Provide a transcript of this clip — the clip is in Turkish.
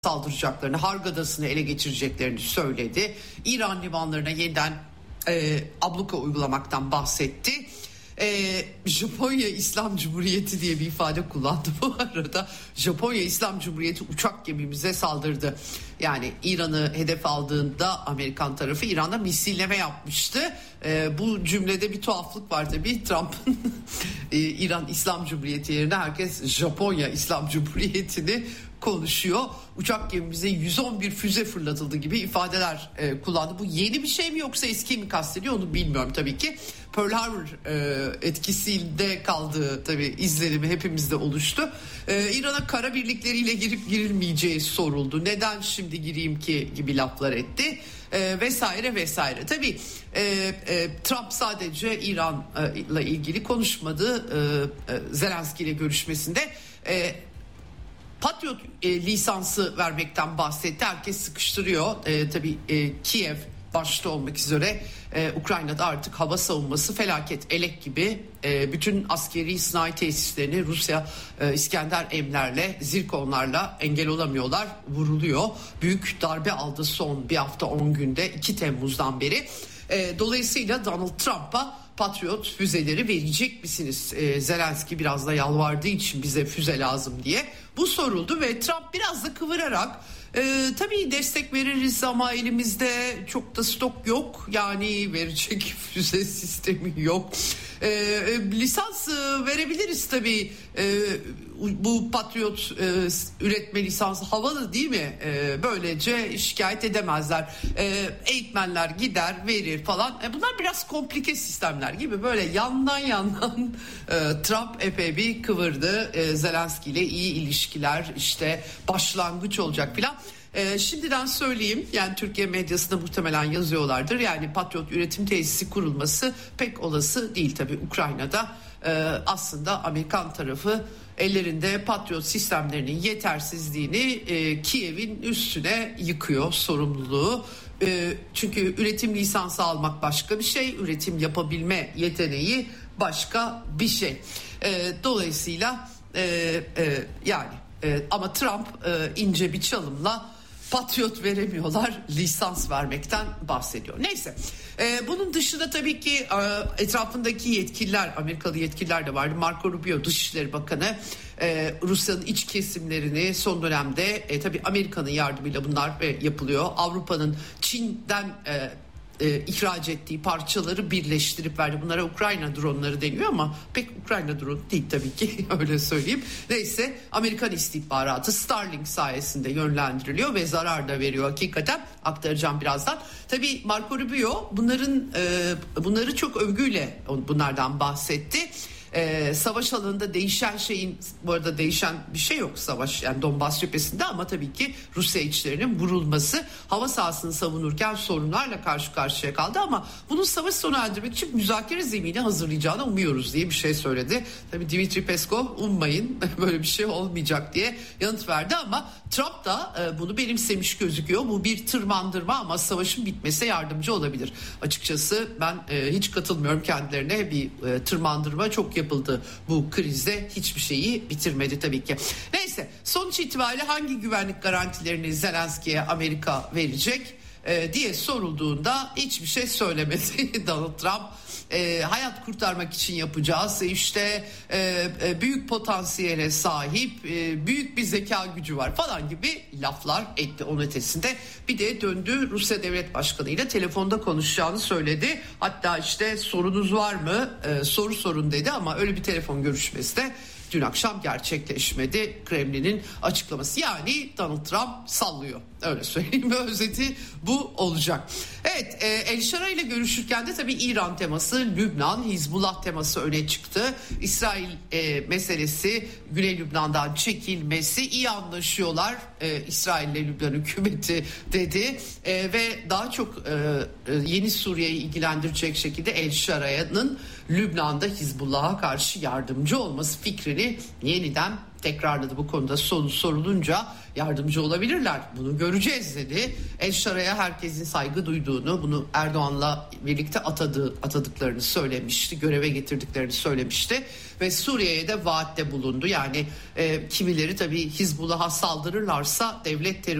saldıracaklarını, Harg Adası'nı ele geçireceklerini söyledi. İran limanlarına yeniden abluka uygulamaktan bahsetti. Japonya İslam Cumhuriyeti diye bir ifade kullandı bu arada. Japonya İslam Cumhuriyeti uçak gemimize saldırdı. Yani İran'ı hedef aldığında Amerikan tarafı İran'a misilleme yapmıştı. Bu cümlede bir tuhaflık var tabii. Trump'ın İran İslam Cumhuriyeti yerine herkes Japonya İslam Cumhuriyeti'ni konuşuyor. Uçak gemimize 111 füze fırlatıldı gibi ifadeler kullandı. Bu yeni bir şey mi yoksa eski mi kastediyor onu bilmiyorum tabii ki. Pearl Harbor etkisinde kaldığı tabii izlenimi hepimizde oluştu. İran'a kara birlikleriyle girip girilmeyeceği soruldu. Neden şimdi gireyim ki gibi laflar etti. Vesaire vesaire. Tabii Trump sadece İran'la ilgili konuşmadı. Zelenski ile görüşmesinde Patriot lisansı vermekten bahsetti. Herkes sıkıştırıyor. Tabii Kiev başta olmak üzere Ukrayna'da artık hava savunması felaket, elek gibi. Bütün askeri sanayi tesislerini Rusya İskender M'lerle, Zirkonlarla engel olamıyorlar, vuruluyor. Büyük darbe aldı son bir hafta 10 günde 2 Temmuz'dan beri. Dolayısıyla Donald Trump'a Patriot füzeleri verecek misiniz? Zelenski biraz da yalvardığı için bize füze lazım diye. Bu soruldu ve Trump biraz da kıvırarak tabii destek veririz ama elimizde çok da stok yok. Yani verecek füze sistemi yok. Lisans verebiliriz tabii. Bu Patriot üretme lisansı havalı değil mi? Böylece şikayet edemezler. Eğitmenler gider verir falan. Bunlar biraz komplike sistemler gibi böyle yandan Trump epey bir kıvırdı. Zelenski ile iyi ilişkiler işte başlangıç olacak filan. Şimdiden söyleyeyim, yani Türkiye medyasında muhtemelen yazıyorlardır. Yani Patriot üretim tesisi kurulması pek olası değil tabii Ukrayna'da. Aslında Amerikan tarafı ellerinde Patriot sistemlerinin yetersizliğini Kiev'in üstüne yıkıyor sorumluluğu. Çünkü üretim lisansı almak başka bir şey, üretim yapabilme yeteneği başka bir şey. Dolayısıyla ama Trump ince bir çalımla Patriot veremiyorlar, lisans vermekten bahsediyor. Neyse, bunun dışında tabii ki etrafındaki yetkililer, Amerikalı yetkililer de vardı. Marco Rubio Dışişleri Bakanı Rusya'nın iç kesimlerini son dönemde tabii Amerika'nın yardımıyla bunlar yapılıyor. Avrupa'nın Çin'den ihraç ettiği parçaları birleştirip verdi. Bunlara Ukrayna dronları deniyor ama pek Ukrayna drone değil tabii ki, öyle söyleyeyim. Neyse, Amerikan istihbaratı Starlink sayesinde yönlendiriliyor ve zarar da veriyor hakikaten. Aktaracağım birazdan. Tabii Marco Rubio bunları çok övgüyle bunlardan bahsetti. Savaş alanında değişen şeyin, bu arada değişen bir şey yok savaş, yani Donbas cephesinde, ama tabii ki Rusya içlerinin vurulması, hava sahasını savunurken sorunlarla karşı karşıya kaldı ama bunun savaş sona erdirmek için müzakere zemini hazırlayacağını umuyoruz diye bir şey söyledi. Tabii Dmitri Peskov ummayın böyle bir şey olmayacak diye yanıt verdi ama Trump da bunu benimsemiş gözüküyor. Bu bir tırmandırma ama savaşın bitmesine yardımcı olabilir. Açıkçası ben hiç katılmıyorum kendilerine. Bir tırmandırma çok yapıldı bu krizde, hiçbir şeyi bitirmedi tabii ki. Neyse, sonuç itibariyle hangi güvenlik garantilerini Zelenski'ye Amerika verecek diye sorulduğunda hiçbir şey söylemedi Donald Trump. Hayat kurtarmak için yapacağız, işte büyük potansiyele sahip, büyük bir zeka gücü var falan gibi laflar etti onun ötesinde. Bir de döndü Rusya Devlet Başkanı ile telefonda konuşacağını söyledi. Hatta işte sorunuz var mı, soru sorun dedi ama öyle bir telefon görüşmesi de dün akşam gerçekleşmedi. Kremlin'in açıklaması, yani Donald Trump sallıyor, öyle söyleyeyim, özeti bu olacak. Evet, El Shara ile görüşürken de tabii İran teması, Lübnan, Hizbullah teması öne çıktı. İsrail meselesi, Güney Lübnan'dan çekilmesi, iyi anlaşıyorlar İsrail ile Lübnan hükümeti dedi ve daha çok yeni Suriye'yi ilgilendirecek şekilde El Shara'nın Lübnan'da Hizbullah'a karşı yardımcı olması fikrini yeniden tekrarladı. Bu konuda sorulunca yardımcı olabilirler. Bunu göreceğiz dedi. El Şara'ya herkesin saygı duyduğunu, bunu Erdoğan'la birlikte atadıklarını söylemişti. Göreve getirdiklerini söylemişti. Ve Suriye'ye de vaatte bulundu. Yani kimileri tabii Hizbullah'a saldırırlarsa devlet terörü